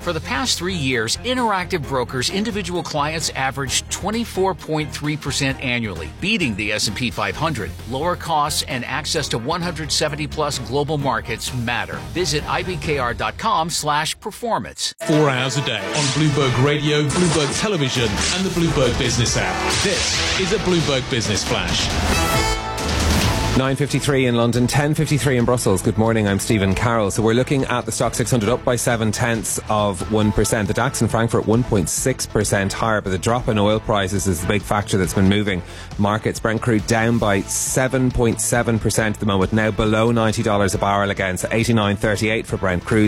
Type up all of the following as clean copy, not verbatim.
For the past 3 years, Interactive Brokers individual clients averaged 24.3% annually, beating the S&P 500. Lower costs and access to 170-plus global markets matter. Visit ibkr.com/performance. 4 hours a day on Bloomberg Radio, Bloomberg Television, and the Bloomberg Business app. This is a Bloomberg Business Flash. 9:53 in London, 10:53 in Brussels. Good morning, I'm Stephen Carroll. So we're looking at the Stock 600 up by 0.7%. The DAX in Frankfurt 1.6% higher, but the drop in oil prices is the big factor that's been moving markets. Brent crude down by 7.7% at the moment, now below $90 a barrel again. So 89.38 for Brent crude,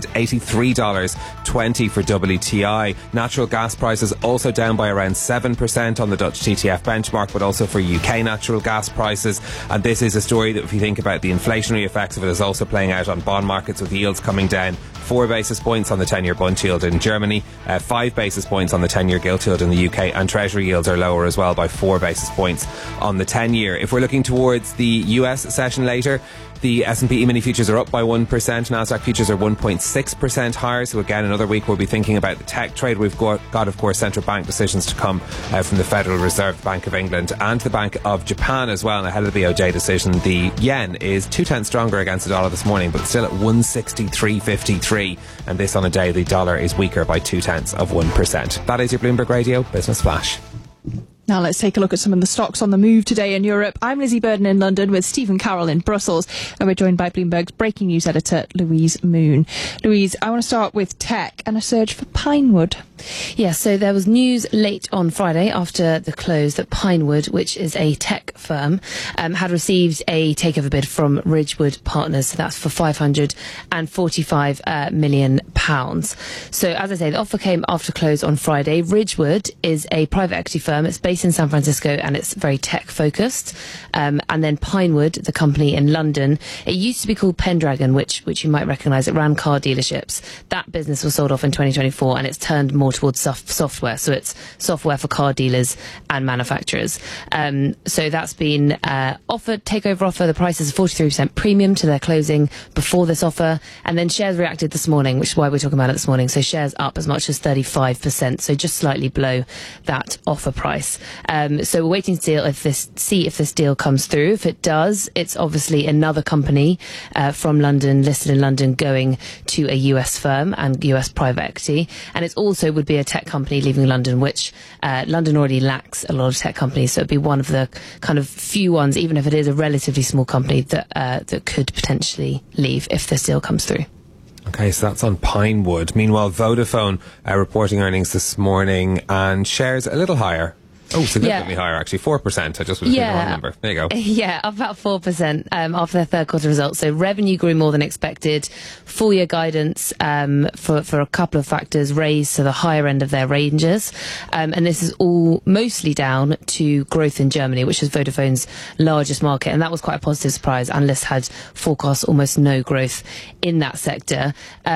$83.20 for WTI. Natural gas prices also down by around 7% on the Dutch TTF benchmark, but also for UK natural gas prices. And this is a story that, if you think about the inflationary effects of it, is also playing out on bond markets, with yields coming down 4 basis points on the 10-year bund yield in Germany, 5 basis points on the 10-year gilt yield in the UK, and Treasury yields are lower as well by 4 basis points on the 10-year. If we're looking towards the US session later, the S&P E-mini futures are up by 1%. Nasdaq futures are 1.6% higher. So again, another week we'll be thinking about the tech trade. We've got of course, central bank decisions to come from the Federal Reserve, Bank of England, and the Bank of Japan as well. And ahead of the BOJ decision, the yen is 2/10 stronger against the dollar this morning, but still at 163.53. And this on a day the dollar is weaker by 0.2%. That is your Bloomberg Radio Business Flash. Now let's take a look at some of the stocks on the move today in Europe. I'm Lizzie Burden in London with Stephen Carroll in Brussels, and we're joined by Bloomberg's breaking news editor, Louise Moon. Louise, I want to start with tech and a surge for Pinewood. Yeah, so there was news late on Friday after the close that Pinewood, which is a tech firm, had received a takeover bid from Ridgewood Partners. So that's for £545 million. So as I say, the offer came after close on Friday. Ridgewood is a private equity firm. It's based in San Francisco and it's very tech focused. And then Pinewood, the company in London, it used to be called Pendragon, which you might recognise. It ran car dealerships. That business was sold off in 2024 and it's turned more towards software. So it's software for car dealers and manufacturers. So that's been takeover offer. The price is a 43% premium to their closing before this offer. And then shares reacted this morning, which is why we're talking about it this morning. So shares up as much as 35%. So just slightly below that offer price. So we're waiting to see if this deal comes through. If it does, it's obviously another company from London, listed in London, going to a US firm and US private equity. And it also would be a tech company leaving London, which London already lacks a lot of tech companies. So it'd be one of the kind of few ones, even if it is a relatively small company, that could potentially leave if this deal comes through. Okay, so that's on Pinewood. Meanwhile, Vodafone reporting earnings this morning and shares a little higher. Oh, significantly higher, actually. 4%. I just was the wrong number. There you go. Yeah, about 4% after their third quarter results. So revenue grew more than expected. Full year guidance for a couple of factors raised to the higher end of their ranges. And this is all mostly down to growth in Germany, which is Vodafone's largest market. And that was quite a positive surprise. Analysts had forecast almost no growth in that sector.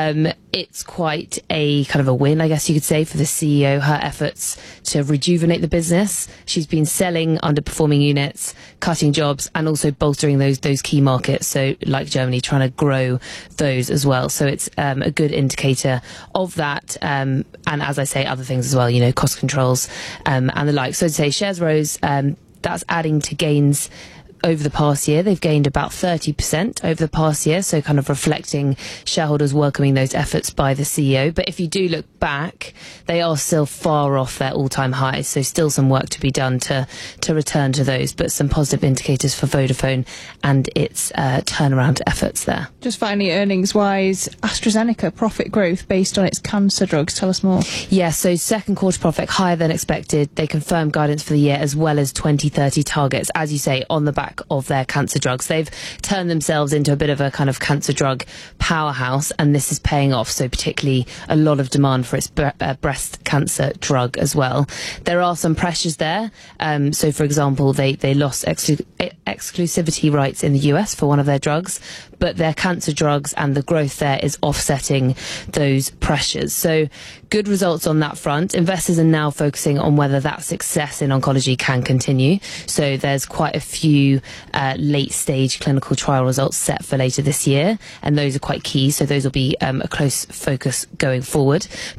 It's quite a kind of a win, I guess you could say, for the CEO, her efforts to rejuvenate the business. She's been selling underperforming units, cutting jobs, and also bolstering those key markets. So like Germany, trying to grow those as well. So it's a good indicator of that. And as I say, other things as well, cost controls and the like. So to say shares rose, that's adding to gains over the past year. They've gained about 30% over the past year, so kind of reflecting shareholders welcoming those efforts by the CEO. But if you do look back, they are still far off their all-time highs, so still some work to be done to return to those, but some positive indicators for Vodafone and its turnaround efforts there. Just finally, earnings-wise, AstraZeneca profit growth based on its cancer drugs. Tell us more. Yeah, so second quarter profit higher than expected. They confirmed guidance for the year as well as 2030 targets, as you say, on the back of their cancer drugs. They've turned themselves into a bit of a kind of cancer drug powerhouse, and this is paying off. So particularly a lot of demand for its breast cancer drug as well. There are some pressures there. So for example, they lost exclusivity rights in the US for one of their drugs, but their cancer drugs and the growth there is offsetting those pressures. So good results on that front. Investors are now focusing on whether that success in oncology can continue. So there's quite a few late stage clinical trial results set for later this year, and those are quite key. So those will be a close focus going forward.